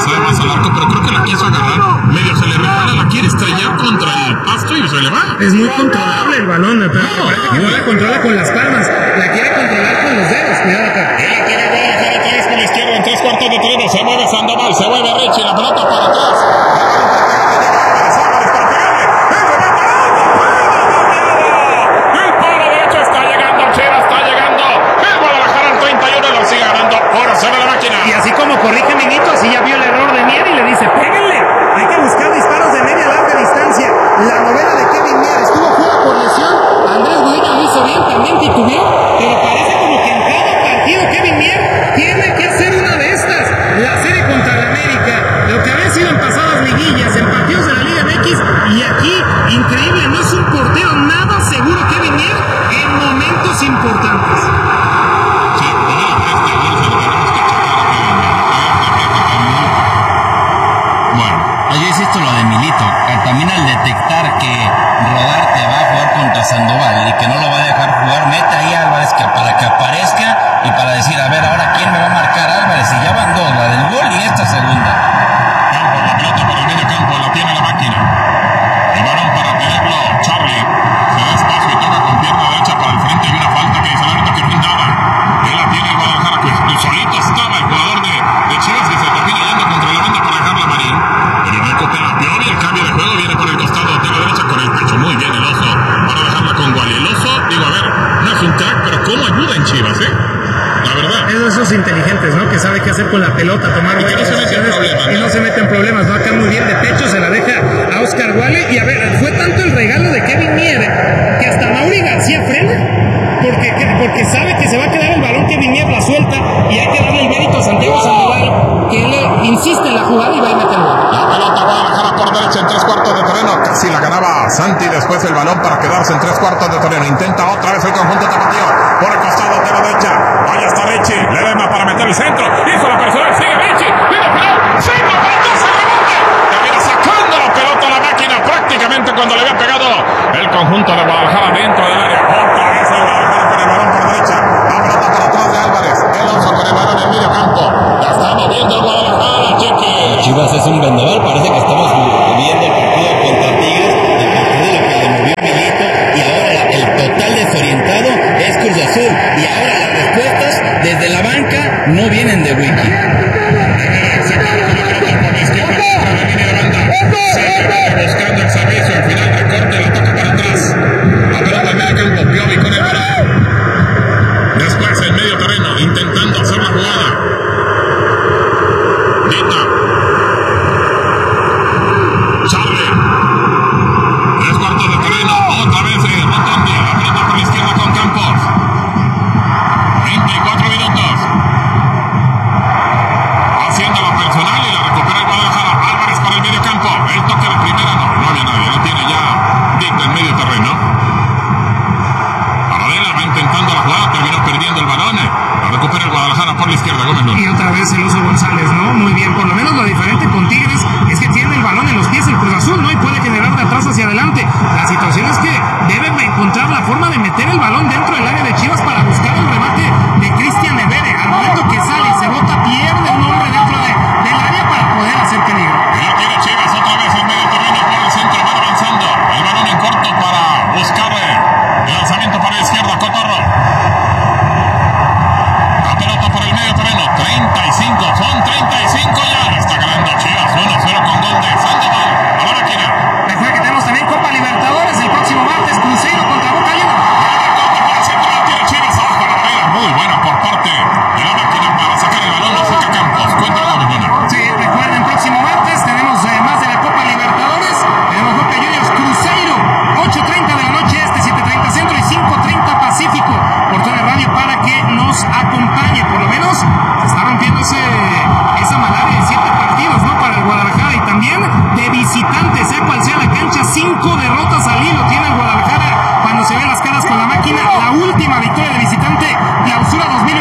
lanzada más al arco, pero creo que la quiso agarrar. Medio se le resbala, la quiere estrellar contra el pasto y se le va. Es muy controlable el balón, pero parece que no la controla con las palmas. La quiere controlar con los dedos. Cuidado acá. Ella quiere Guadalajara otra vez con la izquierda en 3/4 de terreno. Se mueve Sandoval, se mueve Richie, la pelota para atrás. Y así como corrige Minito, así ya vio el error de Mier y le dice, péguenle, hay que buscar disparos de media larga distancia. La novela de Kevin Mier estuvo fuera por lesión, Andrés Gudiño lo hizo bien, también titubeó, pero parece como que en cada partido Kevin Mier tiene que hacer una de estas. La serie contra la América, lo que había sido en pasadas liguillas, en partidos de la Liga MX, y aquí, increíble, no es un portero nada seguro Kevin Mier en momentos importantes. Yo insisto lo de Milito, también al detectar que Rodarte va a jugar contra Sandoval y que no lo va a dejar jugar, mete ahí a Álvarez para que aparezca y para decir, a ver, ahora quién me va a marcar Álvarez, y ya van dos, la del gol y esta segunda. Campos, la pelota por el medio campo, la tiene la máquina. El balón para tenerlo, Charlie. Se da espacio y toca con pierna derecha para el frente y una falta que dice el árbitro que no es nada. Él la tiene el Guadalajara, que solito estaba el jugador de Chivas y se termina yendo contra la banda para dejarla Marín. Pero recupera Piovi, el cambio de juego viene por el costado de la derecha con el pecho. Muy bien el oso para dejarla con Wally. El oso, digo, a ver, no es un crack, pero cómo ayuda en Chivas, la verdad. Es de esos inteligentes, ¿no? Que sabe qué hacer con la pelota, tomar y que no se mete en problemas, y no se mete en problemas, ¿no? Acá muy bien de pecho, se la deja a Oscar Wally. Y a ver, fue tanto el regalo de Kevin Mier que hasta Mauri García frena. Porque sabe que se va a quedar el balón, Kevin Mier la suelta y hay que darle el mérito a Santiago Sandoval, que él insiste en la jugada y va a meter el gol. La pelota Guadalajara por derecha en 3/4 de terreno. Casi la ganaba Santi, después el balón para quedarse en 3/4 de terreno. Intenta otra vez el conjunto tapatío por el costado de la derecha. Ahí está Richie, Ledesma para meter el centro. Hizo la persona, sigue Richie. Viene el pelón, centro, pelota, se rebote. Termina sacando la pelota a la máquina prácticamente cuando le había pegado el conjunto de Guadalajara dentro del área. Otra vez el Guadalajara con el balón por derecha. La pelota para atrás de Álvarez. El oso con el balón en medio campo. Ya está moviendo el Guadalajara, Chiqui. Chivas es un vendaval, parece que estamos viendo el partido contra Tigres, el partido de lo que le movió Milito, y ahora el total desorientado es Cruz Azul, y ahora las respuestas desde la banca no vienen de Wiki. Buscando el servicio, al final recorte, la toca para atrás. La pelota en medio campo, Piovi con el balón. Después en medio terreno, intentando hacer la jugada. Dita. Charlie. 3/4 de terreno, otra vez Rotondi. La pelota por la izquierda con Campos. 24 minutos. Haciendo la personal y la recupera el Guadalajara. Álvarez para el medio campo. El toque de primera, no había nadie. Lo tiene ya Dita en medio terreno. Paradela va intentando la jugada, terminó perdiendo el balón. La recupera el Guadalajara por la izquierda, Gómez Luna. Y otra vez el oso González, ¿no? Muy bien, por lo menos lo diferente con Tigres es que tiene el balón en los pies el Cruz Azul, ¿no? Y puede generar de atrás hacia adelante. La situación es que deben encontrar la forma de meter el balón dentro del área de Chivas para buscar el remate de Cristian Evere. Al momento que sale y se bota, pierde un hombre dentro del área para poder hacer peligro. Y lo tiene Chivas otra vez en medio terreno por el centro, van avanzando. El balón en corto para buscar el lanzamiento para la izquierda, Cotorro. La pelota por el medio terreno, 35, son 35 ya. Está ganando Chivas, 1-0 con gol de Sandoval. A la máquina. Recuerda que tenemos también Copa Libertadores el próximo martes, Cruzeiro contra Boca Juniors. Muy buena por parte de la máquina para sacar el balón, lo saca Campos. Cuéntanos, Gómez Luna. Sí, recuerden, próximo martes tenemos más de la Copa Libertadores. Tenemos Boca Juniors Cruzeiro, 8:30 de la noche este, 7:30 centro y 5:30 pacífico. Por toda la radio para que nos acompañe. Por lo menos se está rompiendo esa malaria de 7 partidos, ¿no? Para el Guadalajara y también de visitantes, sea cual sea la cancha, 5 derrotas al hilo tiene el Guadalajara cuando se ve las caras con la máquina. La última victoria de visitante, clausura 2020.